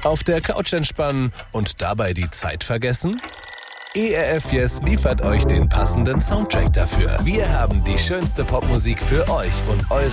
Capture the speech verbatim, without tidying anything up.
Auf der Couch entspannen und dabei die Zeit vergessen? E R F Yes liefert euch den passenden Soundtrack dafür. Wir haben die schönste Popmusik für euch und eure